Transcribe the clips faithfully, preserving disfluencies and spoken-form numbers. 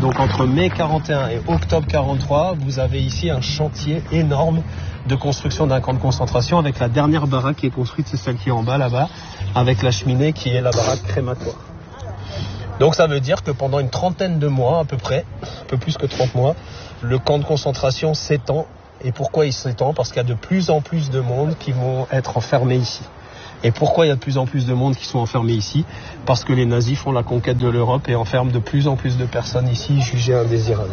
donc entre mai quarante et un et octobre quarante-trois, vous avez ici un chantier énorme de construction d'un camp de concentration avec la dernière baraque qui est construite, c'est celle qui est en bas là-bas, avec la cheminée qui est la baraque crématoire. Donc ça veut dire que pendant une trentaine de mois à peu près, un peu plus que trente mois, le camp de concentration s'étend. Et pourquoi il s'étend ? Parce qu'il y a de plus en plus de monde qui vont être enfermés ici. Et pourquoi il y a de plus en plus de monde qui sont enfermés ici ? Parce que les nazis font la conquête de l'Europe et enferment de plus en plus de personnes ici jugées indésirables.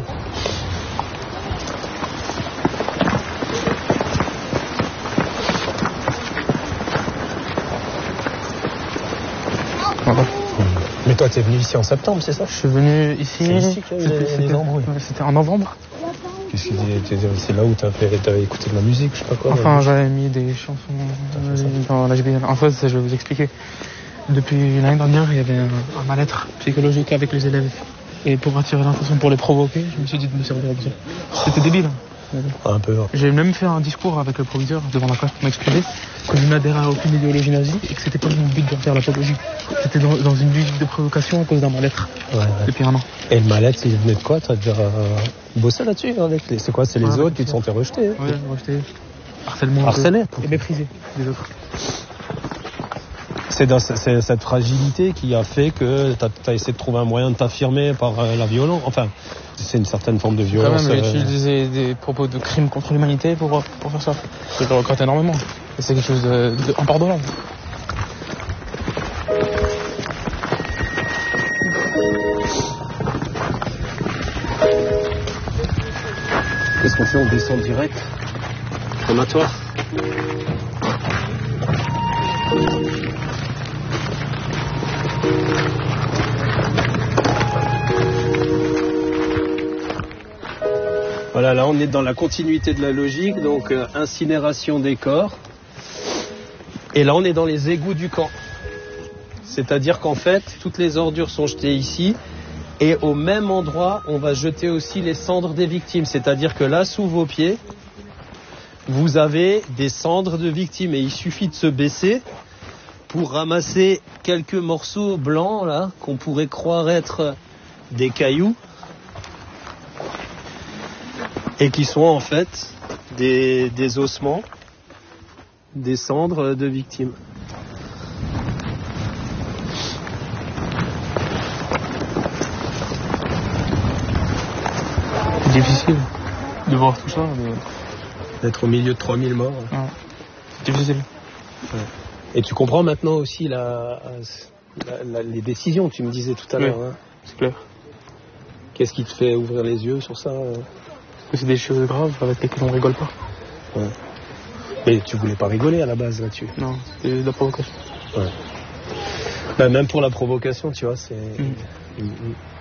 Voilà. Mais toi, tu es venu ici en septembre, c'est ça ? Je suis venu ici. C'est ici qu'il y a eu les, les embrouilles. C'était en novembre. Qu'est-ce qu'il dit ? C'est là où tu as écouté de la musique, je sais pas quoi. Enfin, j'avais mis des chansons dans la G B L. En fait, je vais vous expliquer. Depuis l'année dernière, il y avait un, un mal-être psychologique avec les élèves. Et pour attirer l'attention, pour les provoquer, je me suis dit de me servir de ça. C'était débile. Un peu. J'ai même fait un discours avec le proviseur devant la classe pour m'excuser que je n'adhérais à aucune idéologie nazie et que c'était pas mon but de faire l'apologie. C'était dans, dans une logique de provocation à cause d'un mal-être ouais, ouais. depuis un an. Et le mal-être, il venait de quoi ? Tu as déjà euh, bossé là-dessus avec les... C'est quoi ? C'est les ah, autres qui te sont fait rejeter ? Oui, rejeter. Harcèlement. Harcelé. Et méprisé des autres. C'est, dans, c'est cette fragilité qui a fait que tu as essayé de trouver un moyen de t'affirmer par euh, la violence. Enfin, c'est une certaine forme de violence. Quand même, j'ai utilisé des propos de crimes contre l'humanité pour, pour faire ça. Je le regrette énormément. Et c'est quelque chose d'impardonnable. Qu'est-ce qu'on fait ? On descend direct. Crématoire. Voilà, là on est dans la continuité de la logique, donc euh, incinération des corps. Et là on est dans les égouts du camp. C'est-à-dire qu'en fait, toutes les ordures sont jetées ici. Et au même endroit, on va jeter aussi les cendres des victimes. C'est-à-dire que là, sous vos pieds, vous avez des cendres de victimes. Et il suffit de se baisser pour ramasser quelques morceaux blancs, là, qu'on pourrait croire être des cailloux. Et qui sont en fait des, des ossements, des cendres de victimes. C'est difficile de voir tout ça. Mais... D'être au milieu de trois mille morts. Ouais. C'est difficile. Ouais. Et tu comprends maintenant aussi la, la, la, les décisions que tu me disais tout à oui, l'heure. Hein. C'est clair. Qu'est-ce qui te fait ouvrir les yeux sur ça euh... C'est des choses graves avec lesquelles on rigole pas. Ouais. Mais tu voulais pas rigoler à la base là-dessus. Non, c'était de la provocation. Ouais. Bah, même pour la provocation, tu vois, c'est... Mmh. Mmh.